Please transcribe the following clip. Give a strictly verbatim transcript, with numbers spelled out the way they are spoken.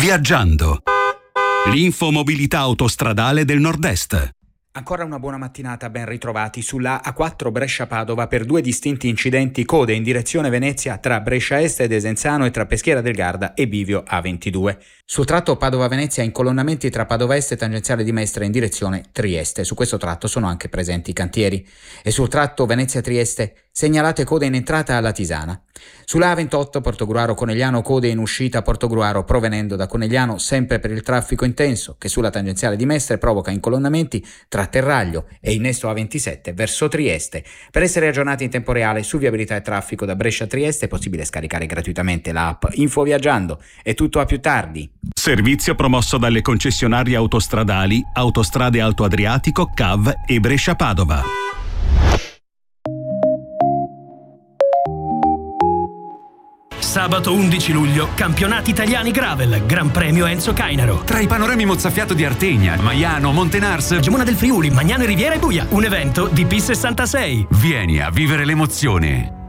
Viaggiando. L'infomobilità autostradale del Nord-Est. Ancora una buona mattinata, ben ritrovati sulla A quattro Brescia-Padova per due distinti incidenti code in direzione Venezia tra Brescia Est e Desenzano e tra Peschiera del Garda e Bivio A ventidue. Sul tratto Padova-Venezia incolonnamenti tra Padova Est e tangenziale di Mestre in direzione Trieste. Su questo tratto sono anche presenti i cantieri. E sul tratto Venezia-Trieste segnalate code in entrata alla Tisana. Sulla A ventotto Portogruaro Conegliano code in uscita a Portogruaro provenendo da Conegliano sempre per il traffico intenso che sulla tangenziale di Mestre provoca incolonnamenti tra Terraglio e innesto A ventisette verso Trieste. Per essere aggiornati in tempo reale su viabilità e traffico da Brescia a Trieste è possibile scaricare gratuitamente l'app Info Viaggiando. È tutto, a più tardi. Servizio promosso dalle concessionarie autostradali Autostrade Alto Adriatico, C A V e Brescia-Padova. Sabato undici luglio, campionati italiani Gravel, Gran Premio Enzo Cainaro. Tra i panorami mozzafiato di Artegna, Maiano, Montenars, Gemona del Friuli, Magnano, Riviera e Buia. Un evento di P sessantasei. Vieni a vivere l'emozione.